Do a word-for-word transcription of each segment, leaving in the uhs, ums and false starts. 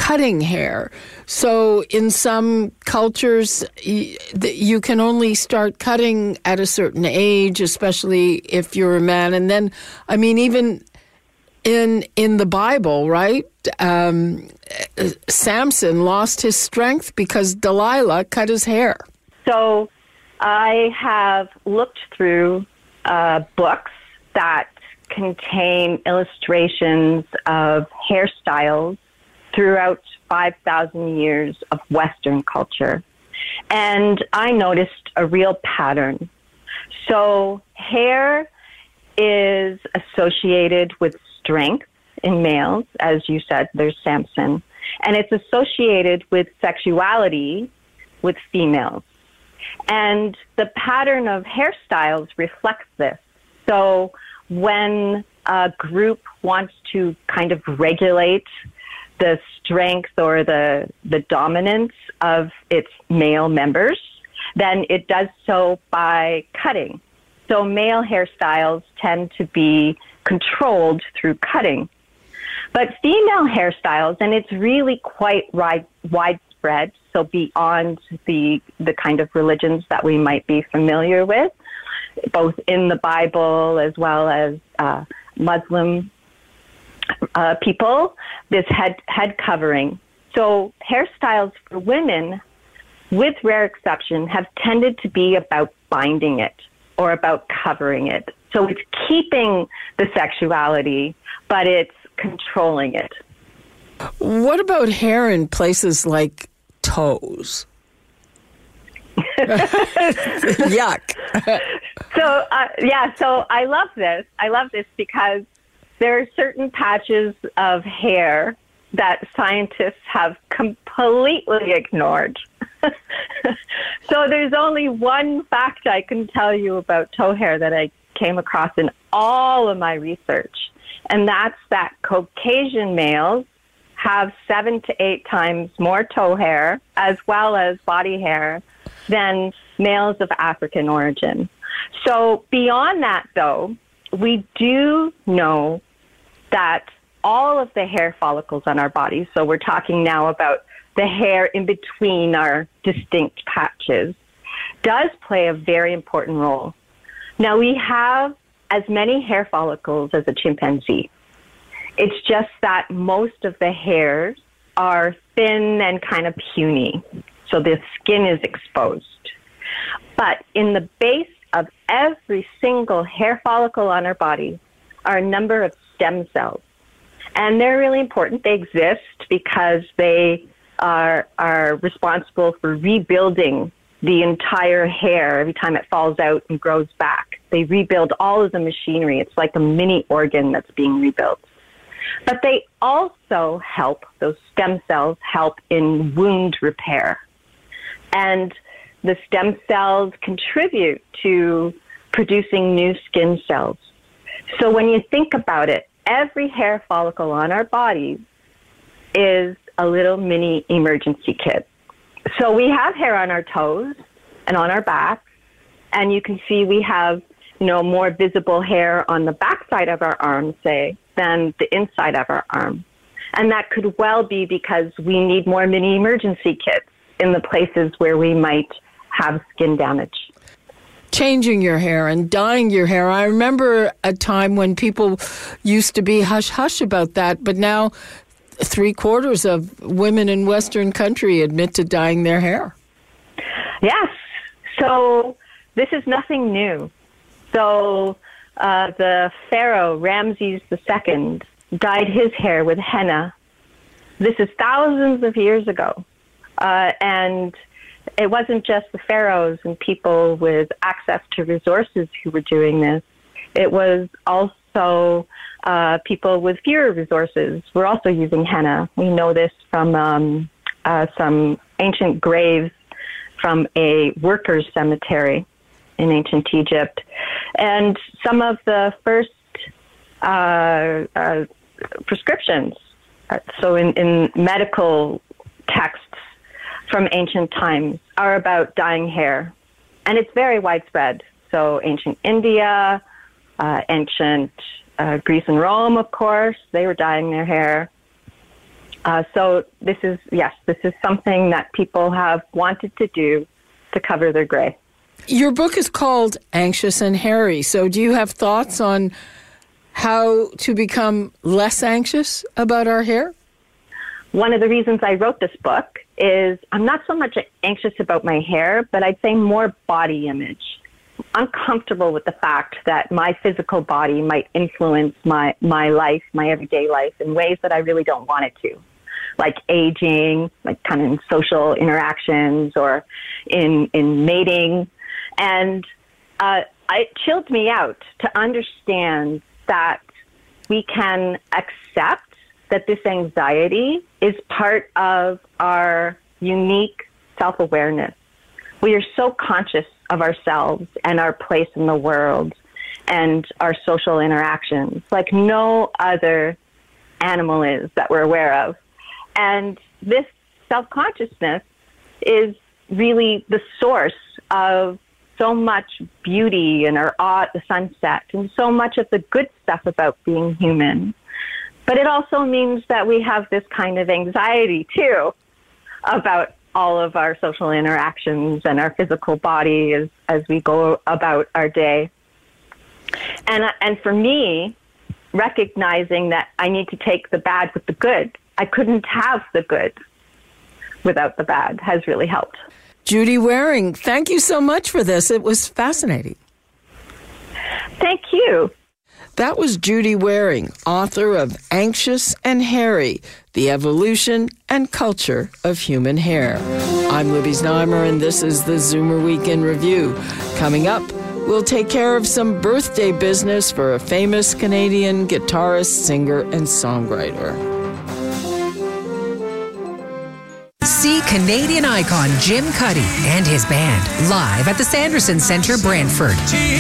cutting hair. So in some cultures, you can only start cutting at a certain age, especially if you're a man. And then, I mean, even in in the Bible, right? Um, Samson lost his strength because Delilah cut his hair. So I have looked through uh, books that contain illustrations of hairstyles throughout five thousand years of Western culture. And I noticed a real pattern. So hair is associated with strength in males, as you said, there's Samson. And it's associated with sexuality with females. And the pattern of hairstyles reflects this. So when a group wants to kind of regulate the strength or the the dominance of its male members, then it does so by cutting. So male hairstyles tend to be controlled through cutting. But female hairstyles, and it's really quite wide, widespread, so beyond the the kind of religions that we might be familiar with, both in the Bible as well as uh, Muslim uh, people, this head head covering. So hairstyles for women, with rare exception, have tended to be about binding it or about covering it. So it's keeping the sexuality, but it's controlling it. What about hair in places like toes? Yuck. So, uh, yeah, so I love this. I love this because there are certain patches of hair that scientists have completely ignored. So there's only one fact I can tell you about toe hair that I came across in all of my research, and that's that Caucasian males have seven to eight times more toe hair as well as body hair than males of African origin. So beyond that, though, we do know that all of the hair follicles on our bodies, so we're talking now about the hair in between our distinct patches, does play a very important role. Now, we have as many hair follicles as a chimpanzee. It's just that most of the hairs are thin and kind of puny, so the skin is exposed. But in the base of every single hair follicle on our body are a number of stem cells. And they're really important. They exist because they are are responsible for rebuilding the entire hair every time it falls out and grows back. They rebuild all of the machinery. It's like a mini organ that's being rebuilt. But they also help, those stem cells help in wound repair. And the stem cells contribute to producing new skin cells. So when you think about it, every hair follicle on our bodies is a little mini emergency kit. So we have hair on our toes and on our backs, and you can see we have, you know, more visible hair on the backside of our arm, say, than the inside of our arm. And that could well be because we need more mini emergency kits in the places where we might have skin damage. Changing your hair and dyeing your hair. I remember a time when people used to be hush-hush about that, but now three quarters of women in Western country admit to dyeing their hair. Yes. So this is nothing new. So uh, the pharaoh Ramses the Second dyed his hair with henna. This is thousands of years ago. Uh, and it wasn't just the pharaohs and people with access to resources who were doing this. It was also uh, people with fewer resources were also using henna. We know this from um, uh, some ancient graves from a workers' cemetery in ancient Egypt. And some of the first uh, uh, prescriptions, so in, in medical texts from ancient times, are about dyeing hair. And it's very widespread. So ancient India, uh, ancient uh, Greece and Rome, of course, they were dyeing their hair. Uh, so this is, yes, this is something that people have wanted to do to cover their gray. Your book is called Anxious and Hairy. So do you have thoughts on how to become less anxious about our hair? One of the reasons I wrote this book is I'm not so much anxious about my hair, but I'd say more body image. I'm comfortable with the fact that my physical body might influence my, my life, my everyday life, in ways that I really don't want it to, like aging, like kind of in social interactions or in, in mating. And uh, it chilled me out to understand that we can accept that this anxiety is part of our unique self-awareness. We are so conscious of ourselves and our place in the world and our social interactions like no other animal is that we're aware of. And this self-consciousness is really the source of so much beauty and our awe at the sunset and so much of the good stuff about being human. But it also means that we have this kind of anxiety, too, about all of our social interactions and our physical body as, as we go about our day. And, and for me, recognizing that I need to take the bad with the good, I couldn't have the good without the bad, has really helped. Judy Waring, thank you so much for this. It was fascinating. Thank you. That was Judy Waring, author of Anxious and Hairy, The Evolution and Culture of Human Hair. I'm Libby Znaimer, and this is the Zoomer Week in Review. Coming up, we'll take care of some birthday business for a famous Canadian guitarist, singer, and songwriter. See Canadian icon Jim Cuddy and his band live at the Sanderson Centre, Brantford.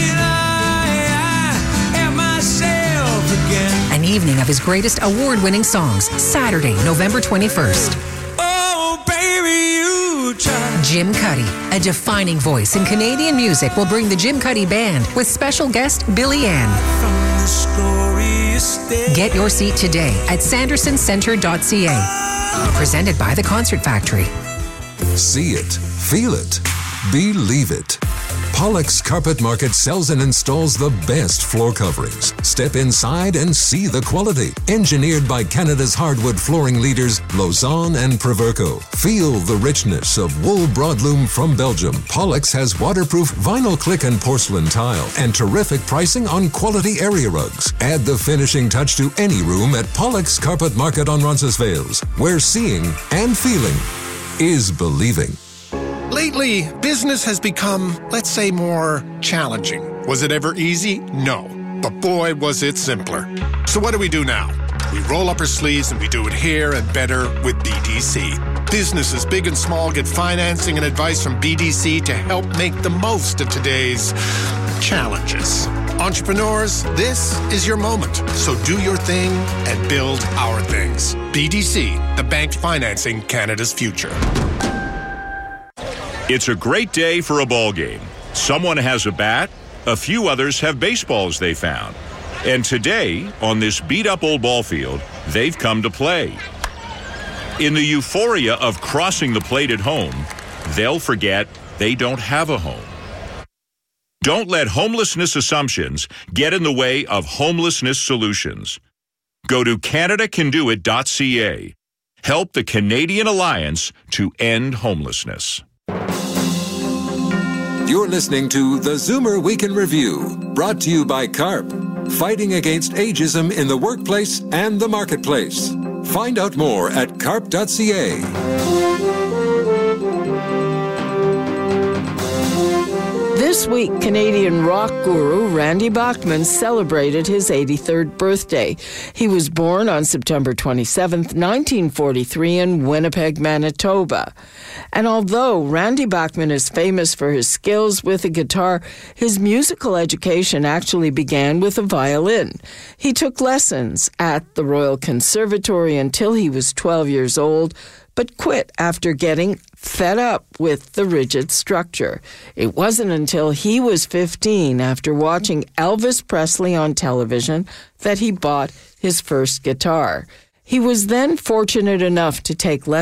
An evening of his greatest award-winning songs, Saturday, November twenty-first. Oh, baby, you try. Jim Cuddy, a defining voice in Canadian music, will bring the Jim Cuddy Band with special guest Billy Ann. Get your seat today at sanderson centre dot c a. Presented by the Concert Factory. See it, feel it, believe it. Pollock's Carpet Market sells and installs the best floor coverings. Step inside and see the quality. Engineered by Canada's hardwood flooring leaders, Lausanne and Proverco. Feel the richness of wool broadloom from Belgium. Pollock's has waterproof vinyl click and porcelain tile and terrific pricing on quality area rugs. Add the finishing touch to any room at Pollock's Carpet Market on Roncesvalles, where seeing and feeling is believing. Lately, business has become, let's say, more challenging. Was it ever easy? No. But boy, was it simpler. So what do we do now? We roll up our sleeves and we do it here and better with B D C. Businesses big and small get financing and advice from B D C to help make the most of today's challenges. Entrepreneurs, this is your moment. So do your thing and build our things. B D C, the bank financing Canada's future. It's a great day for a ball game. Someone has a bat, a few others have baseballs they found. And today, on this beat-up old ball field, they've come to play. In the euphoria of crossing the plate at home, they'll forget they don't have a home. Don't let homelessness assumptions get in the way of homelessness solutions. Go to canada can do it dot c a. Help the Canadian Alliance to end homelessness. You're listening to the Zoomer Week in Review, brought to you by CARP, fighting against ageism in the workplace and the marketplace. Find out more at carp dot c a. This week, Canadian rock guru Randy Bachman celebrated his eighty-third birthday. He was born on September twenty-seventh, nineteen forty-three in Winnipeg, Manitoba. And although Randy Bachman is famous for his skills with a guitar, his musical education actually began with a violin. He took lessons at the Royal Conservatory until he was twelve years old, but quit after getting fed up with the rigid structure. It wasn't until he was fifteen, after watching Elvis Presley on television, that he bought his first guitar. He was then fortunate enough to take lessons